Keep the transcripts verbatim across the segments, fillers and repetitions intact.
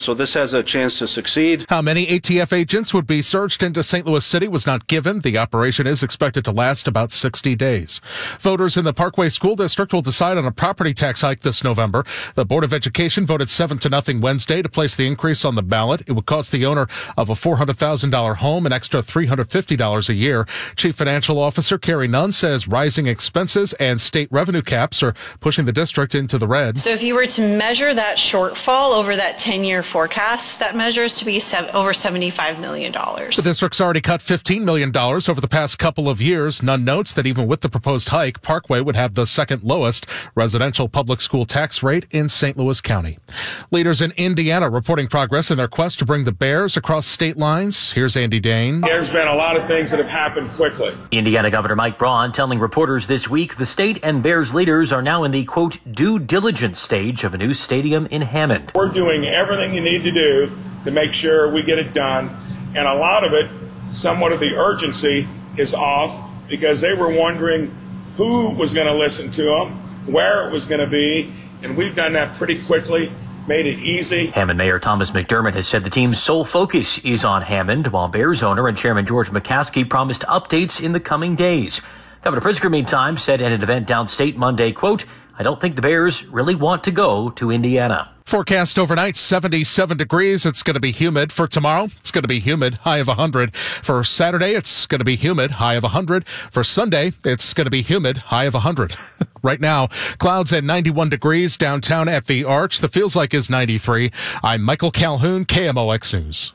So this has a chance to succeed. How many A T F agents would be surged into Saint Louis City was not given. The operation is expected to last about sixty days. Voters in the Parkway School District will decide on a property tax hike this November. The Board of Education voted seven to nothing Wednesday to place the increase on the ballot. It would cost the owner of a four hundred thousand dollars home an extra three hundred fifty dollars a year. Chief Financial Officer Carrie Nunn says rising expenses and state revenue caps are pushing the district into the red. So if you were to measure that shortfall over that ten-year forecast, that measures to be sev- over seventy-five million dollars. The district's already cut fifteen million dollars over the past couple of years. Nunn notes that even with the proposed hike, Parkway would have the second lowest residential public school tax rate in Saint Louis County. Leaders in Indiana reporting progress in their quest to bring the Bears across state lines. Here's Andy Dane. There's been a lot of things that have happened quickly. Indiana Governor Mike Braun telling reporters this week the state and Bears leaders are now in the, quote, due diligence stage of a new stadium in Hammond. We're doing everything you need to do to make sure we get it done. And a lot of it, somewhat of the urgency is off because they were wondering who was going to listen to them, where it was going to be, and we've done that pretty quickly, made it easy. Hammond Mayor Thomas McDermott has said the team's sole focus is on Hammond, while Bears owner and Chairman George McCaskey promised updates in the coming days. Governor Pritzker, meantime, said at an event downstate Monday, quote, I don't think the Bears really want to go to Indiana. Forecast overnight, seventy-seven degrees. It's going to be humid. For tomorrow, it's going to be humid, high of one hundred. For Saturday, it's going to be humid, high of one hundred. For Sunday, it's going to be humid, high of one hundred. Right now, clouds at ninety-one degrees downtown at the Arch. The feels like is ninety-three. I'm Michael Calhoun, K M O X News.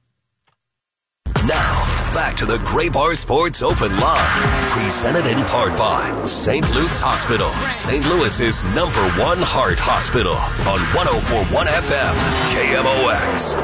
Now, back to the Graybar Sports Open Line, presented in part by Saint Luke's Hospital, Saint Louis's number one heart hospital on one oh four point one F M, K M O X.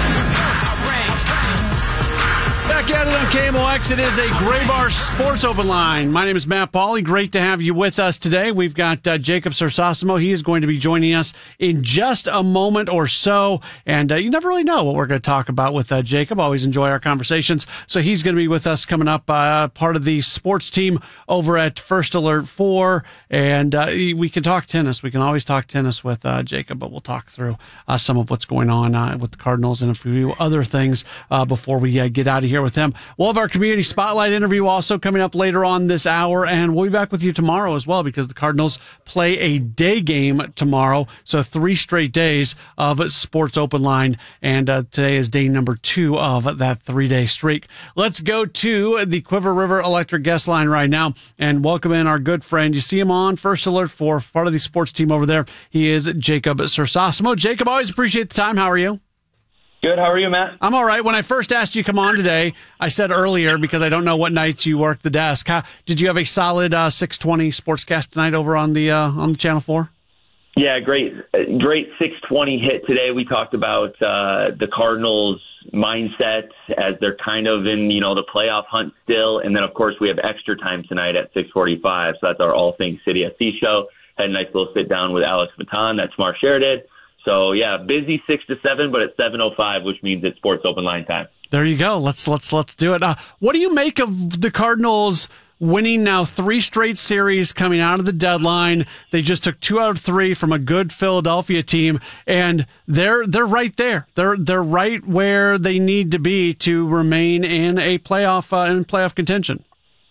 Back at it on K M O X, it is a Graybar Sports Open Line. My name is Matt Pauley. Great to have you with us today. We've got uh, Jacob Sersosimo. He is going to be joining us in just a moment or so. And uh, you never really know what we're going to talk about with uh, Jacob. Always enjoy our conversations. So he's going to be with us coming up, uh, part of the sports team over at First Alert four. And uh, we can talk tennis. We can always talk tennis with uh, Jacob, but we'll talk through uh, some of what's going on uh, with the Cardinals and a few other things uh, before we uh, get out of here with them. We'll have our community spotlight interview also coming up later on this hour, and we'll be back with you tomorrow as well because the Cardinals play a day game tomorrow. So three straight days of Sports Open Line, and uh, today is day number two of that three-day streak. Let's go to the Quiver River Electric guest line right now and welcome in our good friend. You see him on First Alert four, part of the sports team over there. He is Jacob Sersosimo. Jacob, always appreciate the time. How are you? Good. How are you, Matt? I'm all right. When I first asked you to come on today, I said earlier, because I don't know what nights you work the desk, how, did you have a solid uh, six twenty Sportscast tonight over on the uh, on the Channel four? Yeah, great. Great six twenty hit today. We talked about uh, the Cardinals' mindset as they're kind of in, you know, the playoff hunt still. And then, of course, we have extra time tonight at six forty-five. So that's our All Things City F C show. Had a nice little sit down with Alex Matan. That's Mar Sheridan. So, yeah, busy six to seven, but at seven oh five, which means it's Sports Open Line time. There you go. Let's let's let's do it. Uh, what do you make of the Cardinals winning now three straight series coming out of the deadline? They just took two out of three from a good Philadelphia team, and they're they're right there. They're they're right where they need to be to remain in a playoff uh, in playoff contention.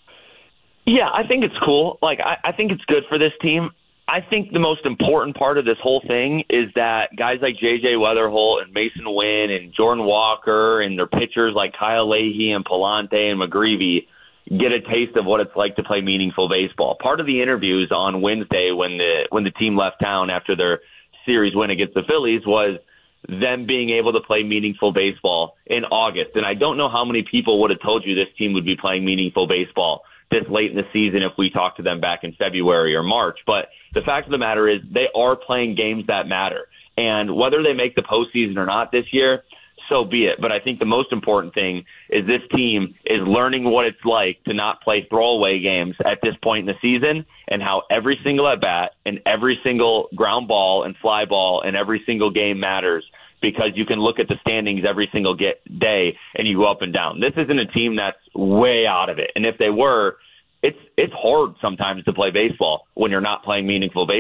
Yeah, I think it's cool. Like I, I think it's good for this team. I think the most important part of this whole thing is that guys like J J Weatherholt and Mason Wynn and Jordan Walker and their pitchers like Kyle Leahy and Palante and McGreevy get a taste of what it's like to play meaningful baseball. Part of the interviews on Wednesday when the when the team left town after their series win against the Phillies was them being able to play meaningful baseball in August. And I don't know how many people would have told you this team would be playing meaningful baseball this late in the season if we talked to them back in February or March. But the fact of the matter is they are playing games that matter. And whether they make the postseason or not this year, so be it. But I think the most important thing is this team is learning what it's like to not play throwaway games at this point in the season and how every single at-bat and every single ground ball and fly ball and every single game matters, because you can look at the standings every single get day and you go up and down. This isn't a team that's way out of it. And if they were, it's it's hard sometimes to play baseball when you're not playing meaningful baseball.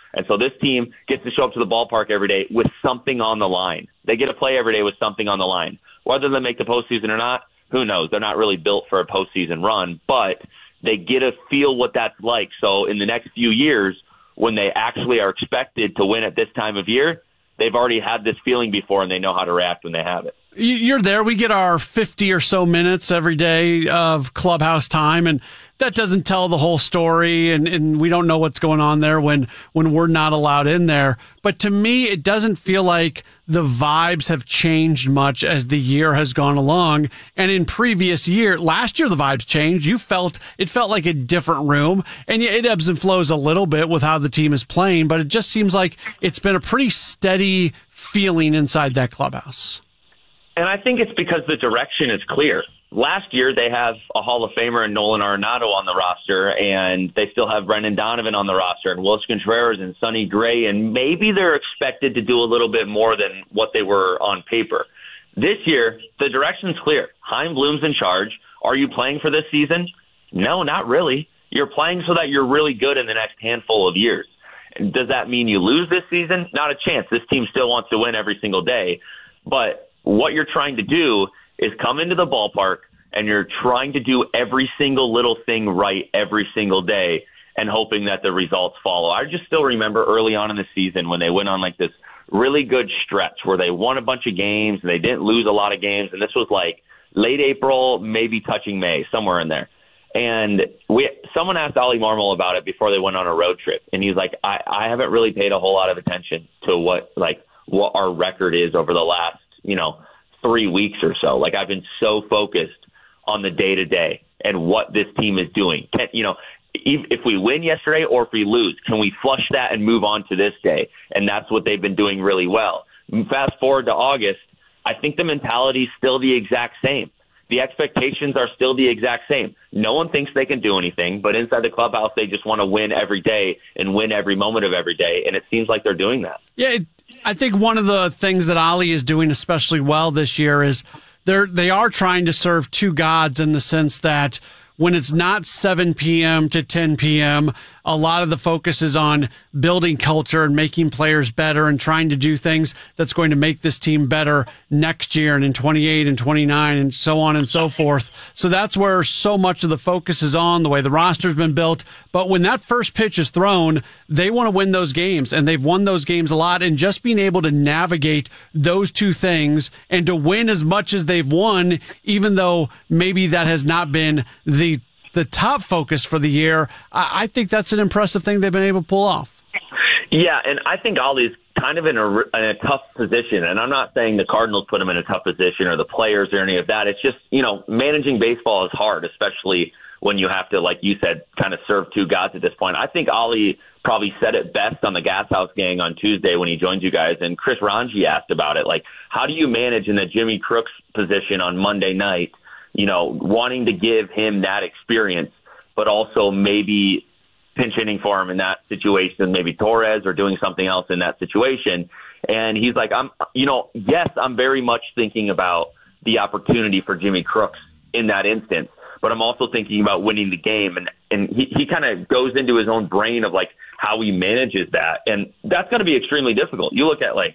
And so this team gets to show up to the ballpark every day with something on the line. They get to play every day with something on the line. Whether they make the postseason or not, who knows? They're not really built for a postseason run, but they get to feel what that's like. So in the next few years, when they actually are expected to win at this time of year, they've already had this feeling before and they know how to react when they have it. You're there. We get our fifty or so minutes every day of clubhouse time, and that doesn't tell the whole story, and, and we don't know what's going on there when, when we're not allowed in there. But to me, it doesn't feel like the vibes have changed much as the year has gone along. And in previous year, last year, the vibes changed. You felt, it felt like a different room, and it ebbs and flows a little bit with how the team is playing, but it just seems like it's been a pretty steady feeling inside that clubhouse. And I think it's because the direction is clear. Last year, they have a Hall of Famer in Nolan Arenado on the roster, and they still have Brendan Donovan on the roster, and Wilson Contreras and Sonny Gray, and maybe they're expected to do a little bit more than what they were on paper. This year, the direction's clear. Chaim Bloom's in charge. Are you playing for this season? No, not really. You're playing so that you're really good in the next handful of years. And does that mean you lose this season? Not a chance. This team still wants to win every single day, but what you're trying to do is come into the ballpark and you're trying to do every single little thing right every single day and hoping that the results follow. I just still remember early on in the season when they went on like this really good stretch where they won a bunch of games and they didn't lose a lot of games. And this was like late April, maybe touching May, somewhere in there. And we, someone asked Ollie Marmol about it before they went on a road trip. And he's like, I, I haven't really paid a whole lot of attention to what, like, what our record is over the last, you know, three weeks or so. Like, I've been so focused on the day to day and what this team is doing. Can, you know, if, if we win yesterday or if we lose, can we flush that and move on to this day? And that's what they've been doing really well. Fast forward to August, I think the mentality is still the exact same. The expectations are still the exact same. No one thinks they can do anything, but inside the clubhouse, they just want to win every day and win every moment of every day. And it seems like they're doing that. Yeah, it, I think one of the things that Ollie is doing especially well this year is they're, they are trying to serve two gods in the sense that when it's not seven p.m. to ten p.m., a lot of the focus is on building culture and making players better and trying to do things that's going to make this team better next year and in twenty-eight and twenty-nine and so on and so forth. So that's where so much of the focus is on, the way the roster's been built. But when that first pitch is thrown, they want to win those games, and they've won those games a lot. And just being able to navigate those two things and to win as much as they've won, even though maybe that has not been the the top focus for the year, I, I think that's an impressive thing they've been able to pull off. Yeah, and I think Ollie's kind of in a, in a tough position, and I'm not saying the Cardinals put him in a tough position or the players or any of that. It's just, you know, managing baseball is hard, especially when you have to, like you said, kind of serve two gods at this point. I think Ollie probably said it best on the Gas House Gang on Tuesday when he joined you guys, and Chris Ranji asked about it. Like, how do you manage in the Jimmy Crooks position on Monday night, you know, wanting to give him that experience, but also maybe pinch hitting for him in that situation, maybe Torres or doing something else in that situation. And he's like, I'm, you know, yes, I'm very much thinking about the opportunity for Jimmy Crooks in that instance, but I'm also thinking about winning the game. And, and he, he kind of goes into his own brain of like how he manages that. And that's going to be extremely difficult. You look at like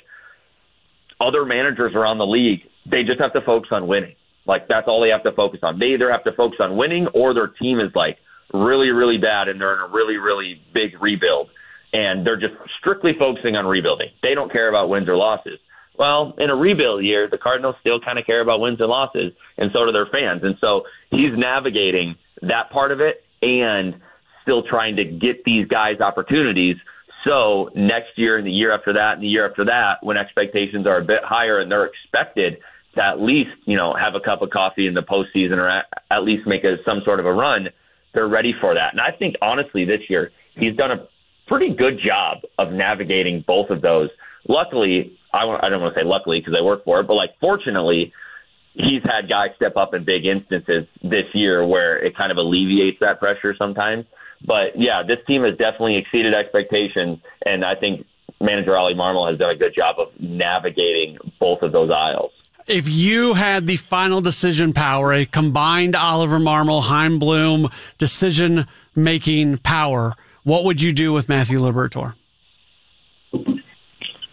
other managers around the league, they just have to focus on winning. Like, that's all they have to focus on. They either have to focus on winning or their team is, like, really, really bad and they're in a really, really big rebuild. And they're just strictly focusing on rebuilding. They don't care about wins or losses. Well, in a rebuild year, the Cardinals still kind of care about wins and losses, and so do their fans. And so he's navigating that part of it and still trying to get these guys opportunities. So next year and the year after that and the year after that, when expectations are a bit higher and they're expected to at least, you know, have a cup of coffee in the postseason or at, at least make a, some sort of a run, they're ready for that. And I think, honestly, this year, he's done a pretty good job of navigating both of those. Luckily, I, I don't want to say luckily because I work for it, but, like, fortunately, he's had guys step up in big instances this year where it kind of alleviates that pressure sometimes. But, yeah, this team has definitely exceeded expectations, and I think manager Ollie Marmol has done a good job of navigating both of those aisles. If you had the final decision power, a combined Oliver Marmol, Chaim Bloom decision-making power, what would you do with Matthew Liberatore?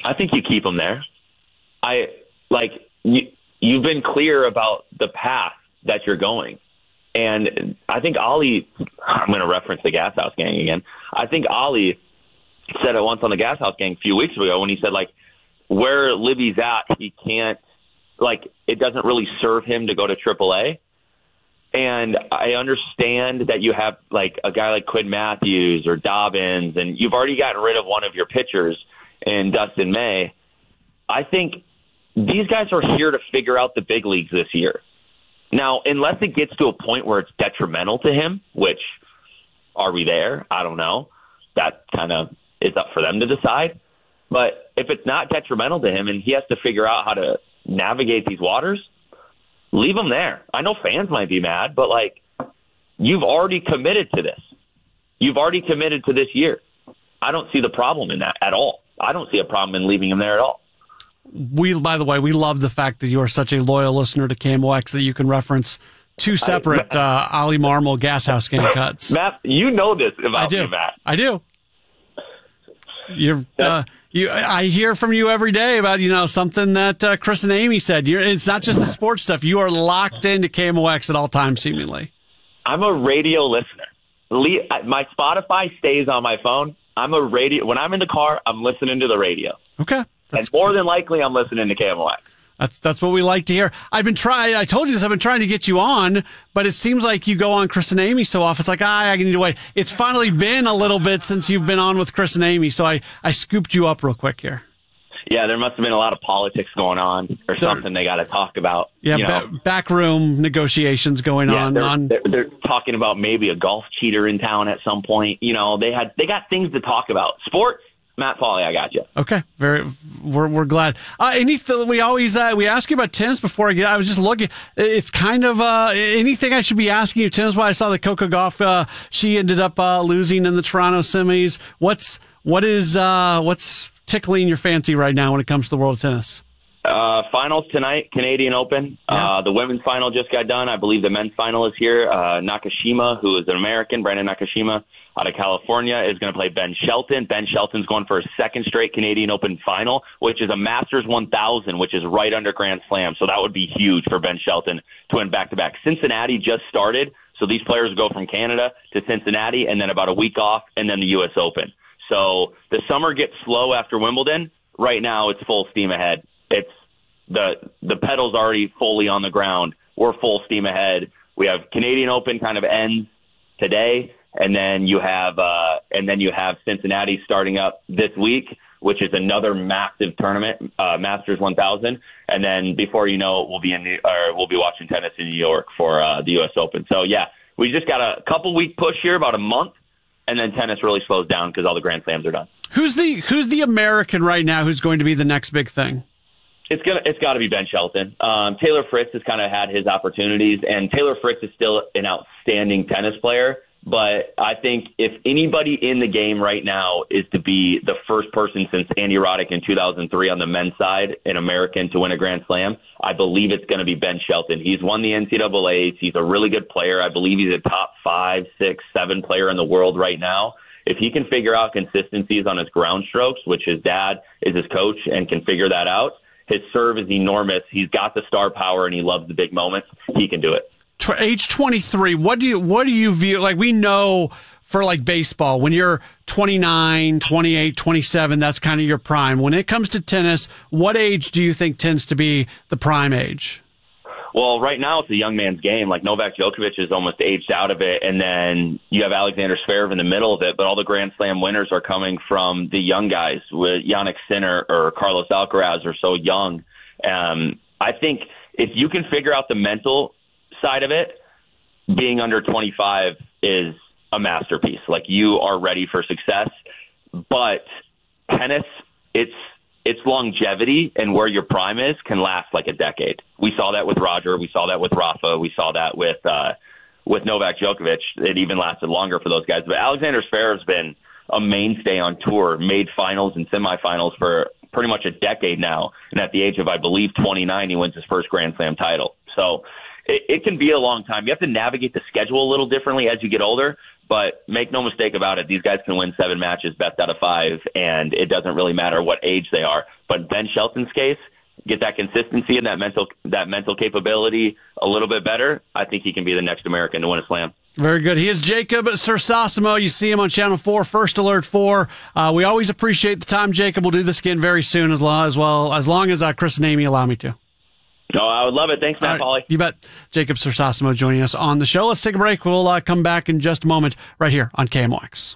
I think you keep him there. I like you, you've been clear about the path that you're going. And I think Ollie, I'm going to reference the Gas House Gang again. I think Ollie said it once on the Gas House Gang a few weeks ago when he said, like, where Libby's at, he can't, like, it doesn't really serve him to go to triple A. And I understand that you have, like, a guy like Quinn Matthews or Dobbins, and you've already gotten rid of one of your pitchers in Dustin May. I think these guys are here to figure out the big leagues this year. Now, unless it gets to a point where it's detrimental to him, which, are we there? I don't know. That kind of is up for them to decide. But if it's not detrimental to him and he has to figure out how to navigate these waters, leave him there. I know fans might be mad, but, like, you've already committed to this. You've already committed to this year. I don't see the problem in that at all. I don't see a problem in leaving him there at all. We, by the way, we love the fact that you are such a loyal listener to K M O X that you can reference two separate I, uh, Ollie Marmol Gas House Gang cuts. Matt, you know this about I do. me, Matt. I do. You're, uh, you, I hear from you every day about, you know, something that uh, Chris and Amy said. You're, it's not just the sports stuff. You are locked into K M O X at all times, seemingly. I'm a radio listener. Le- my Spotify stays on my phone. I'm a radio. When I'm in the car, I'm listening to the radio. Okay. That's and more than likely, I'm listening to K M O X. That's that's what we like to hear. I've been trying. I told you this. I've been trying to get you on, but it seems like you go on Chris and Amy so often. It's like ah, I need to wait. It's finally been a little bit since you've been on with Chris and Amy, so I I scooped you up real quick here. Yeah, there must have been a lot of politics going on or there, something they got to talk about. Yeah, you ba- know? backroom negotiations going yeah, on. They're, on. They're, they're talking about maybe a golf cheater in town at some point. You know, they had they got things to talk about. Sports. Matt Pauley, I got you. Okay, very. We're we're glad. Uh, anything we always uh, we ask you about tennis before I get. I was just looking. It's kind of uh, anything I should be asking you tennis. Why I saw that Coco Gauff. Uh, she ended up uh, losing in the Toronto semis. What's what is uh, what's tickling your fancy right now when it comes to the world of tennis? Uh, finals tonight, Canadian Open. Yeah. Uh, the women's final just got done. I believe the men's final is here. Uh, Nakashima, who is an American, Brandon Nakashima, out of California, is going to play Ben Shelton. Ben Shelton's going for a second straight Canadian Open final, which is a Masters one thousand, which is right under Grand Slam. So that would be huge for Ben Shelton to win back-to-back. Cincinnati just started, so these players go from Canada to Cincinnati and then about a week off and then the U S Open. So the summer gets slow after Wimbledon. Right now it's full steam ahead. It's the the pedal's already fully on the ground. We're full steam ahead. We have Canadian Open kind of ends today. And then you have, uh, and then you have Cincinnati starting up this week, which is another massive tournament, uh, Masters one thousand. And then before you know it, we'll be in, New, or we'll be watching tennis in New York for uh, the U S Open. So yeah, we just got a couple week push here, about a month, and then tennis really slows down because all the Grand Slams are done. Who's the Who's the American right now who's going to be the next big thing? It's gonna, it's got to be Ben Shelton. Um, Taylor Fritz has kind of had his opportunities, and Taylor Fritz is still an outstanding tennis player. But I think if anybody in the game right now is to be the first person since Andy Roddick in two thousand three on the men's side, an American, to win a Grand Slam, I believe it's going to be Ben Shelton. He's won the N C double A's. He's a really good player. I believe he's a top five, six, seven player in the world right now. If he can figure out consistencies on his ground strokes, which his dad is his coach and can figure that out, his serve is enormous. He's got the star power and he loves the big moments. He can do it. Age twenty-three, what do you what do you view, like, we know for like baseball, when you're twenty-nine, twenty-eight, twenty-seven, that's kind of your prime. When it comes to tennis, what age do you think tends to be the prime age? Well, right now it's a young man's game. Like Novak Djokovic is almost aged out of it, and then you have Alexander Zverev in the middle of it, but all the Grand Slam winners are coming from the young guys. With Jannik Sinner or Carlos Alcaraz are so young. Um, I think if you can figure out the mental side of it, being under twenty-five is a masterpiece. Like, you are ready for success. But tennis, it's its longevity and where your prime is can last like a decade. We saw that with Roger. We saw that with Rafa. We saw that with uh, with Novak Djokovic. It even lasted longer for those guys. But Alexander Zverev's been a mainstay on tour, made finals and semifinals for pretty much a decade now. And at the age of, I believe, twenty-nine, he wins his first Grand Slam title. So it, it can be a long time. You have to navigate the schedule a little differently as you get older, But make no mistake about it, these guys can win seven matches, best out of five, and it doesn't really matter what age they are. But Ben Shelton's case, get that consistency and that mental that mental capability a little bit better, I think he can be the next American to win a slam. Very good. He is Jacob Sersosimo. You see him on Channel four, First Alert four. Uh, we always appreciate the time, Jacob. We'll do this again very soon, as long as, well, as, long as uh, Chris and Amy allow me to. No, I would love it. Thanks, Matt Pauly. You bet. Jacob Sersosimo joining us on the show. Let's take a break. We'll uh, come back in just a moment right here on K M O X.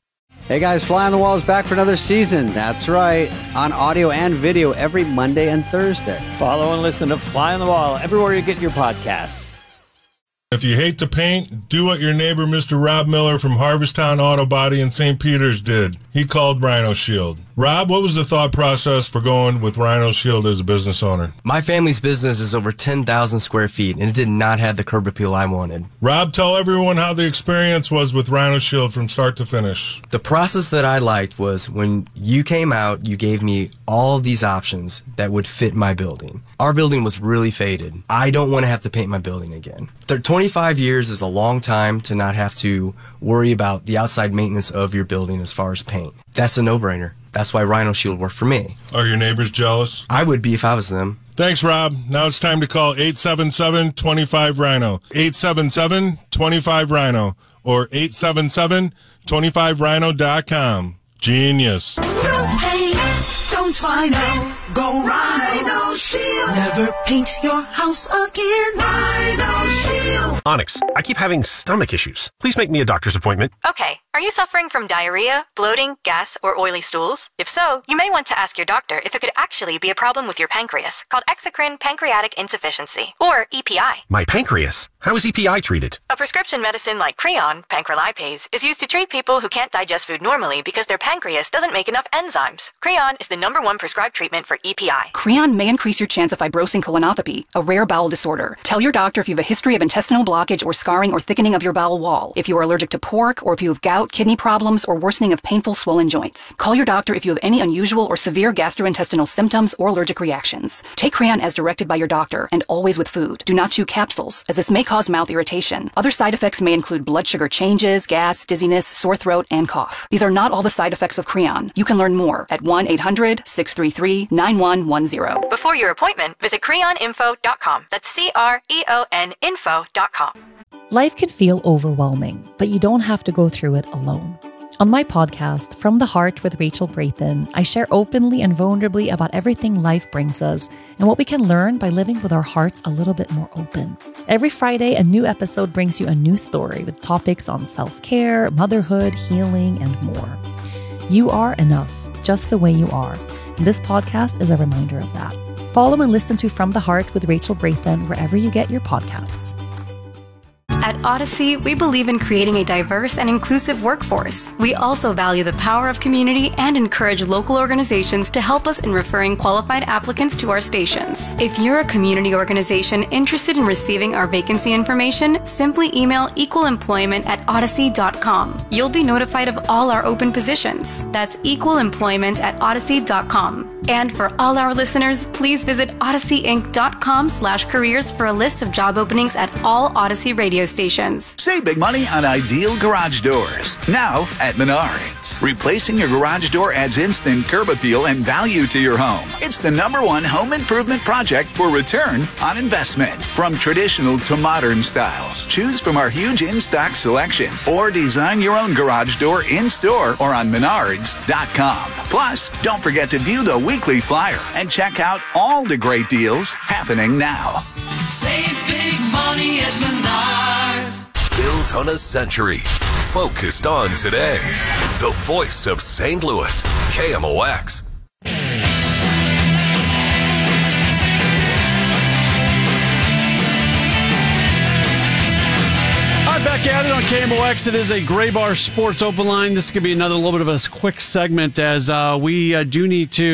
Hey guys, Fly on the Wall is back for another season. That's right, on audio and video every Monday and Thursday. Follow and listen to Fly on the Wall everywhere you get your podcasts. If you hate to paint, do what your neighbor Mister Rob Miller from Harvesttown Auto Body in Saint Peters did. He called Rhino Shield. Rob, what was the thought process for going with Rhino Shield as a business owner? My family's business is over ten thousand square feet, and it did not have the curb appeal I wanted. Rob, tell everyone how the experience was with Rhino Shield from start to finish. The process that I liked was when you came out, you gave me all of these options that would fit my building. Our building was really faded. I don't want to have to paint my building again. twenty-five years is a long time to not have to worry about the outside maintenance of your building as far as paint. That's a no-brainer. That's why Rhino Shield worked for me. Are your neighbors jealous? I would be if I was them. Thanks, Rob. Now it's time to call eight seven seven, two five, Rhino. eight seven seven, two five, Rhino. Or eight seven seven, two five rhino dot com. Genius. Don't hate, don't Rhino. Go Rhino Shield. Never paint your house again. Rhino Shield. Onyx, I keep having stomach issues. Please make me a doctor's appointment. Okay. Are you suffering from diarrhea, bloating, gas, or oily stools? If so, you may want to ask your doctor if it could actually be a problem with your pancreas, called exocrine pancreatic insufficiency, or E P I. My pancreas? How is E P I treated? A prescription medicine like Creon, pancrelipase, is used to treat people who can't digest food normally because their pancreas doesn't make enough enzymes. Creon is the number one prescribed treatment for E P I. Creon may increase your chance of fibrosing colonopathy, a rare bowel disorder. Tell your doctor if you have a history of intestinal blockage or scarring or thickening of your bowel wall, if you are allergic to pork, or if you have gout, kidney problems, or worsening of painful swollen joints. Call your doctor if you have any unusual or severe gastrointestinal symptoms or allergic reactions. Take Creon as directed by your doctor, and always with food. Do not chew capsules, as this may cause mouth irritation. Other side effects may include blood sugar changes, gas, dizziness, sore throat, and cough. These are not all the side effects of Creon. You can learn more at one eight hundred, six three three, nine one one zero. Before your appointment, visit creon info dot com. That's C R E O N info dot com. Life can feel overwhelming, but you don't have to go through it alone. On my podcast, From the Heart with Rachel Brathen, I share openly and vulnerably about everything life brings us and what we can learn by living with our hearts a little bit more open. Every Friday, a new episode brings you a new story with topics on self-care, motherhood, healing, and more. You are enough, just the way you are. And this podcast is a reminder of that. Follow and listen to From the Heart with Rachel Brathen wherever you get your podcasts. At Odyssey, we believe in creating a diverse and inclusive workforce. We also value the power of community and encourage local organizations to help us in referring qualified applicants to our stations. If you're a community organization interested in receiving our vacancy information, simply email equalemployment at odyssey dot com. You'll be notified of all our open positions. That's equalemployment at odyssey dot com. And for all our listeners, please visit odyssey inc dot com slash careers for a list of job openings at all Odyssey radio stations. Save big money on Ideal Garage Doors. Now at Menards. Replacing your garage door adds instant curb appeal and value to your home. It's the number one home improvement project for return on investment. From traditional to modern styles, choose from our huge in-stock selection or design your own garage door in-store or on menards dot com. Plus, don't forget to view the weekly flyer and check out all the great deals happening now. Save big money at Menards. Built on a century. Focused on today. The voice of Saint Louis. K M O X. Back at it on K M O X. It is a Gray Bar Sports Open Line. This could be another little bit of a quick segment as uh, we uh, do need to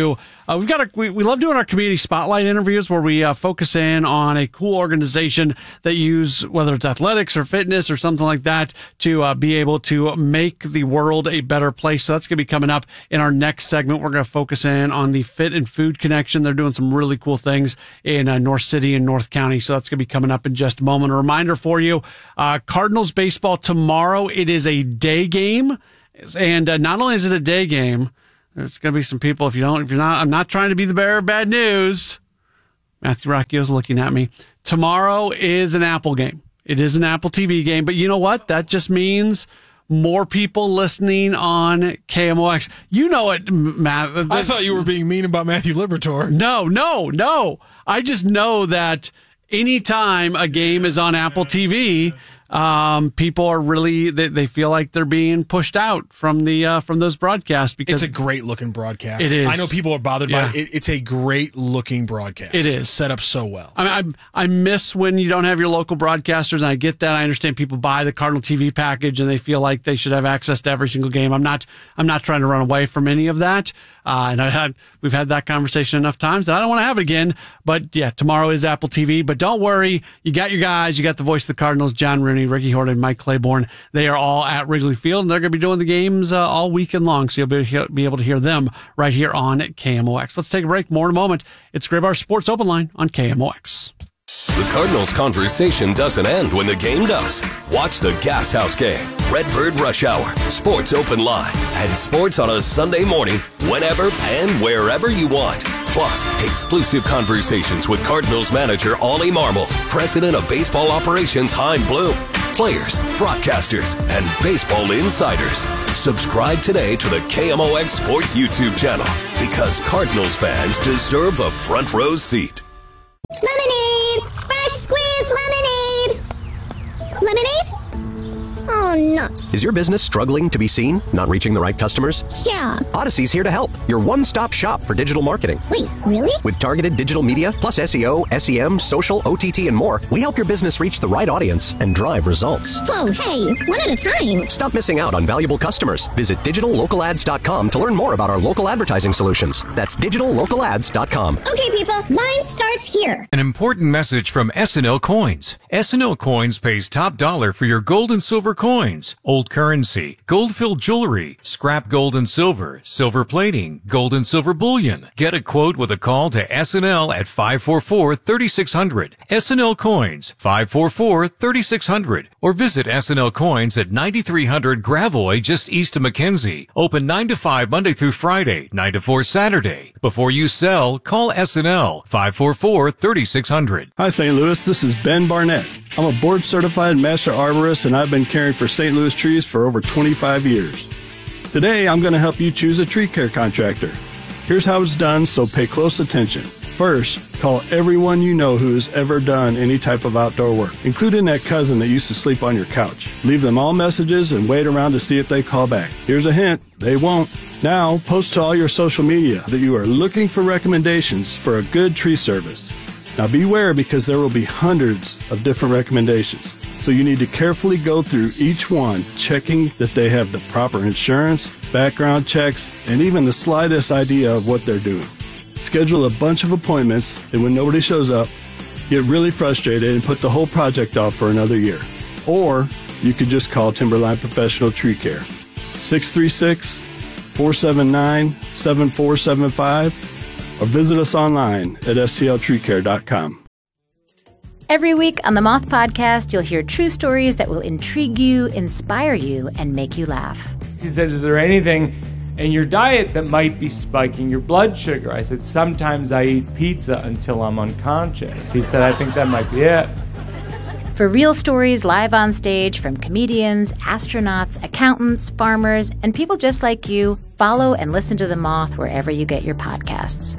Uh, we've got a, we, we love doing our community spotlight interviews where we uh, focus in on a cool organization that use, whether it's athletics or fitness or something like that, to uh, be able to make the world a better place. So that's going to be coming up in our next segment. We're going to focus in on the Fit and Food Connection. They're doing some really cool things in uh, North City and North County. So that's going to be coming up in just a moment. A reminder for you, uh, Cardinals baseball tomorrow. It is a day game. And uh, not only is it a day game, there's going to be some people, if you don't, if you're not, I'm not trying to be the bearer of bad news. Matthew Rocchio's looking at me. Tomorrow is an Apple game. It is an Apple T V game, but you know what? That just means more people listening on K M O X. You know it, Matt. I thought you were being mean about Matthew Liberatore. No, no, no. I just know that anytime a game is on Apple T V, um, people are really, they, they feel like they're being pushed out from the, uh, from those broadcasts because it's a great looking broadcast. It is. I know people are bothered Yeah. by it. It's a great looking broadcast. It is It's set up so well. I mean, I, I miss when you don't have your local broadcasters, and I get that. I understand people buy the Cardinal T V package and they feel like they should have access to every single game. I'm not, I'm not trying to run away from any of that. Uh, and I had, we've had that conversation enough times that I don't want to have it again. But yeah, tomorrow is Apple T V. But don't worry, you got your guys. You got the voice of the Cardinals, John Rooney, Ricky Horton, Mike Claiborne. They are all at Wrigley Field, and they're going to be doing the games uh, all weekend long. So you'll be, he- be able to hear them right here on K M O X. Let's take a break. More in a moment. It's Graybar Sports Open Line on K M O X. The Cardinals conversation doesn't end when the game does. Watch the Gas House Game, Redbird Rush Hour, Sports Open Line, and sports on a Sunday morning whenever and wherever you want. Plus, exclusive conversations with Cardinals manager Ollie Marmol, president of baseball operations Hein Bloom, players, broadcasters, and baseball insiders. Subscribe today to the K M O X Sports YouTube channel because Cardinals fans deserve a front row seat. Lemonade! Fresh squeezed lemonade! Lemonade? Oh, nuts. Is your business struggling to be seen? Not reaching the right customers? Yeah. Odyssey's here to help. Your one-stop shop for digital marketing. Wait, really? With targeted digital media, plus S E O, S E M, social, O T T, and more, we help your business reach the right audience and drive results. Whoa, hey, one at a time. Stop missing out on valuable customers. Visit digital local ads dot com to learn more about our local advertising solutions. That's digital local ads dot com. Okay, people, mine starts here. An important message from S and L Coins. S and L Coins pays top dollar for your gold and silver coins, old currency, gold-filled jewelry, scrap gold and silver, silver plating, gold and silver bullion. Get a quote with a call to S and L at five four four, three six zero zero. S and L Coins, five four four, three six zero zero. Or visit S and L Coins at ninety-three hundred Gravois, just east of McKenzie. Open nine to five Monday through Friday, nine to four Saturday. Before you sell, call S and L, five four four, three six zero zero. Hi, Saint Louis. This is Ben Barnett. I'm a board-certified master arborist, and I've been caring for Saint Louis trees for over twenty-five years. Today, I'm going to help you choose a tree care contractor. Here's how it's done, so pay close attention. First, call everyone you know who has ever done any type of outdoor work, including that cousin that used to sleep on your couch. Leave them all messages and wait around to see if they call back. Here's a hint, they won't. Now, post to all your social media that you are looking for recommendations for a good tree service. Now beware because there will be hundreds of different recommendations. So you need to carefully go through each one, checking that they have the proper insurance, background checks, and even the slightest idea of what they're doing. Schedule a bunch of appointments, and when nobody shows up, get really frustrated and put the whole project off for another year. Or you could just call Timberline Professional Tree Care. six three six, four seven nine, seven four seven five or visit us online at S T L tree care dot com. Every week on the Moth Podcast, you'll hear true stories that will intrigue you, inspire you, and make you laugh. He said, is there anything in your diet that might be spiking your blood sugar? I said, sometimes I eat pizza until I'm unconscious. He said, I think that might be it. For real stories live on stage from comedians, astronauts, accountants, farmers, and people just like you, follow and listen to The Moth wherever you get your podcasts.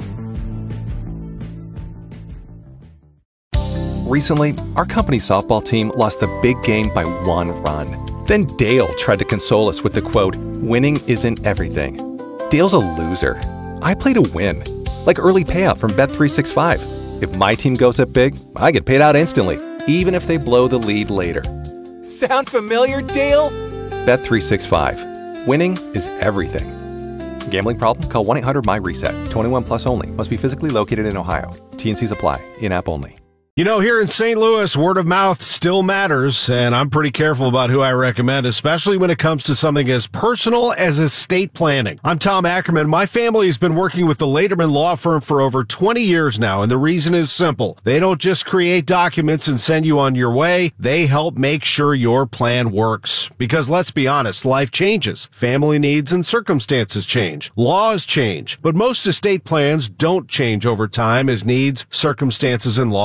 Recently, our company softball team lost a big game by one run. Then Dale tried to console us with the quote, "Winning isn't everything." Dale's a loser. I play to win. Like early payout from Bet three sixty-five. If my team goes up big, I get paid out instantly, even if they blow the lead later. Sound familiar, Dale? Bet three sixty-five. Winning is everything. Gambling problem? Call one eight hundred M Y reset. twenty-one plus only. Must be physically located in Ohio. T N Cs apply. In-app only. You know, here in Saint Louis, word of mouth still matters, and I'm pretty careful about who I recommend, especially when it comes to something as personal as estate planning. I'm Tom Ackerman. My family has been working with the Laterman Law Firm for over twenty years now, and the reason is simple. They don't just create documents and send you on your way. They help make sure your plan works. Because let's be honest, life changes. Family needs and circumstances change. Laws change. But most estate plans don't change over time as needs, circumstances, and laws